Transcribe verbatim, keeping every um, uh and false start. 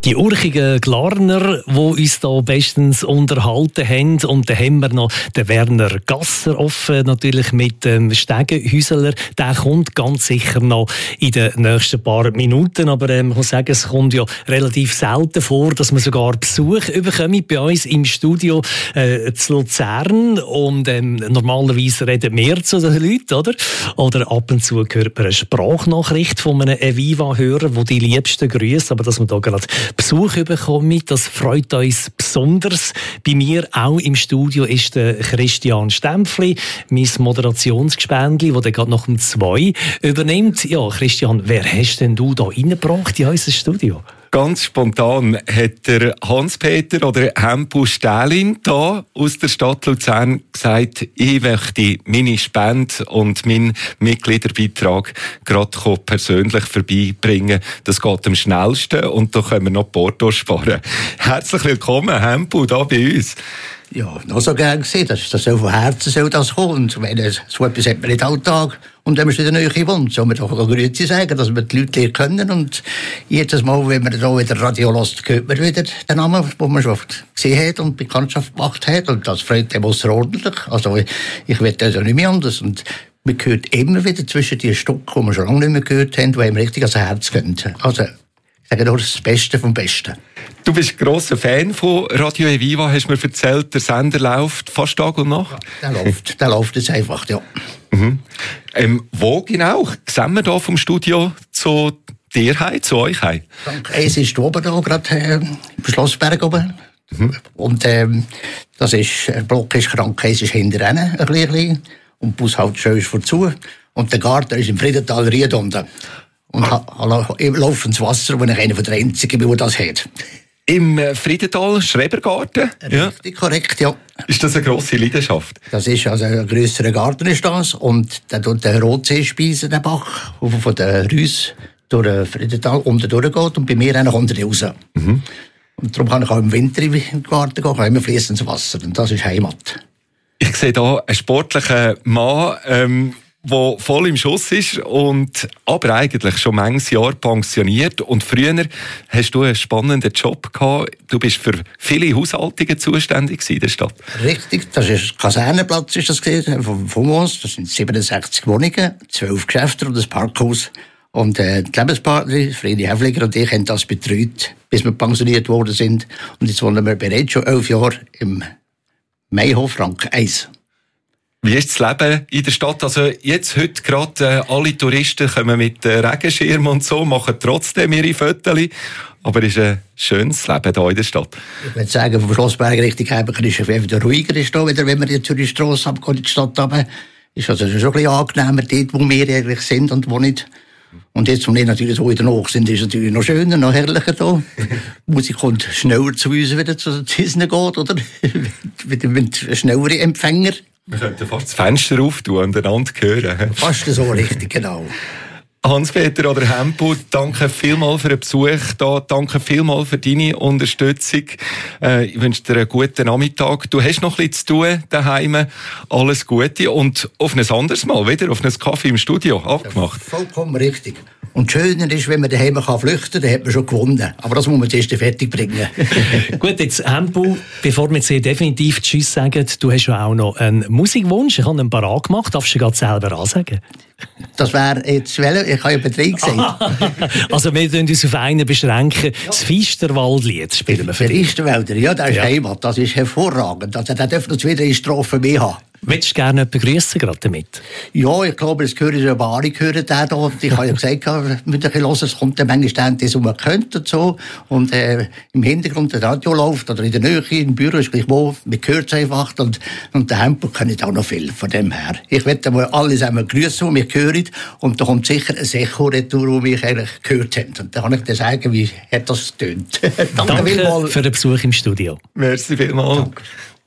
Die urchigen Glarner, die uns hier bestens unterhalten haben. Und dann haben wir noch den Werner Gasser offen, natürlich mit dem Stegenhäuseler. Der kommt ganz sicher noch in den nächsten paar Minuten. Aber ähm, ich muss sagen, es kommt ja relativ selten vor, dass wir sogar Besuch bekommen bei uns im Studio äh, zu Luzern. Und ähm, normalerweise reden wir zu den Leuten, oder? Oder ab und zu hört man eine Sprachnachricht von einem Eviva-Hörer, der die liebsten grüßt. Aber dass wir da gerade Besuch bekommen, das freut uns besonders. Bei mir auch im Studio ist der Christian Stempfli, mein Moderationsgespendli, der gerade noch um zwei übernimmt. Ja, Christian, wer hast denn du da reingebracht in unser Studio? Ganz spontan hat der Hans-Peter oder Hempu Stählin da aus der Stadt Luzern gesagt, ich möchte meine Spende und meinen Mitgliederbeitrag gerade persönlich vorbeibringen. Das geht am schnellsten und da können wir noch Porto sparen. Herzlich willkommen, Hempu, da bei uns. Ja, noch so gern gesehen, dass das so von Herzen soll das kommen. Und wenn es, so etwas hat man nicht alltag. Und wenn man in der Nähe wohnt, soll man doch Grüezi sagen, dass wir die Leute kennen. Und jedes Mal, wenn man da wieder Radio hört, hört man wieder den Namen, den man schon gesehen hat und Bekanntschaft gemacht hat. Und das freut einem außerordentlich. Also ich, ich will das ja nicht mehr anders. Und man hört immer wieder zwischen die Stücke, die wir schon lange nicht mehr gehört haben, die einem richtig ans Herz gehen. Also, ich sage nur das Beste vom Besten. Du bist ein grosser Fan von Radio Eviva, hast mir erzählt, der Sender läuft fast Tag und Nacht. Ja, der läuft, der läuft jetzt einfach, ja. Mhm. Ähm, wo genau? Sehen wir da vom Studio zu dir heim, zu euch heim? Es ist oben da, gerade äh, im Schlossberg oben. Mhm. Und ähm, das ist, der Block ist krank, es ist hinter ihnen ein bisschen. Und die Bushaltestelle ist vorzu. Und der Garten ist im Friedental Ried unten. Und ah. ha, ha, laufen ins Wasser, wo ich einer der Einzigen bin, der das hat. Im Friedental Schrebergarten? Richtig, ja. Korrekt, ja. Ist das eine grosse Leidenschaft? Das ist also ein grösserer Garten ist das. Und der tut den Rotsee speisen, den Bach, der von der Rüss durch den Friedental unten durchgeht und bei mir auch noch unten raus. Mhm. Und darum kann ich auch im Winter im Garten gehen, immer fließendes Wasser. Und das ist Heimat. Ich sehe hier einen sportlichen Mann, ähm, der voll im Schuss ist und aber eigentlich schon manches Jahr pensioniert. Und früher hast du einen spannenden Job gehabt. Du bist für viele Haushaltungen zuständig in der Stadt. Richtig, das ist Kasernenplatz, ist das gewesen, vom Fumos. Das sind siebenundsechzig Wohnungen, zwölf Geschäfte und ein Parkhaus. Und äh, die Lebenspartnerin, Friedi Häfliger und ich haben das betreut, bis wir pensioniert worden sind. Und jetzt wohnen wir bereits schon elf Jahre im Mayhof Rank eins. Wie ist das Leben in der Stadt? Also jetzt, heute gerade, äh, alle Touristen kommen mit äh, Regenschirm und so, machen trotzdem ihre Fotos. Aber es ist ein schönes Leben hier in der Stadt. Ich würde sagen, vom Schlossberg Richtung Heimberg ist es wieder ruhiger, ist da wieder, wenn wir die Zürichstrasse abgehen in die Stadt runter. Ist also schon ein bisschen angenehmer dort, wo wir eigentlich sind und wo nicht. Und jetzt, wo wir natürlich so wieder nach sind, ist es natürlich noch schöner, noch herrlicher da. Die Musik kommt schneller zu uns wieder zu Disney geht, oder? mit, mit schnelleren Empfänger. Wir könnten fast das Fenster auftun und einander hören. Fast so richtig, genau. Hans-Peter oder Hempu, danke vielmals für den Besuch da, danke vielmals für deine Unterstützung. Äh, ich wünsche dir einen guten Nachmittag. Du hast noch ein bisschen zu tun daheim. Alles Gute und auf ein anderes Mal wieder auf einen Kaffee im Studio abgemacht. Ja, vollkommen richtig. Und das Schöne ist, wenn man daheim flüchten kann, dann hat man schon gewonnen. Aber das muss man zuerst fertig bringen. Gut, jetzt Hempu, bevor wir jetzt definitiv Tschüss sagen, du hast ja auch noch einen Musikwunsch. Ich habe einen parat gemacht. Darfst du gerade selber ansagen? Das wäre jetzt, ich habe ja Betrieb gesehen. Also wir können uns auf einen beschränken. Ja. Das Fisterwaldlied spielen wir für dich. Fisterwälder, ja, das ist ja. Heimat, das ist hervorragend. Also, der dürfte uns wieder in Strophe mehr haben. Willst du gerne jemanden begrüßen gerade damit? Ja, ich glaube, das gehört ja Bari gehört der da. Ich habe ja gesagt, mit ein bisschen hören, es kommt dann manchmal das, was man könnte und so. Und äh, im Hintergrund der Radio läuft oder in der Nähe, im Büro ist gleich wo, man hört es einfach. Und, und der Hempu kennt auch noch viel von dem her. Ich werde mal alle zusammen grüßen, die mich hören. Und da kommt sicher ein Echo retour, das mich eigentlich gehört haben. Und da kann ich dir sagen, wie hat das getönt. Danke, Danke für den Besuch im Studio. Merci vielmals. Danke.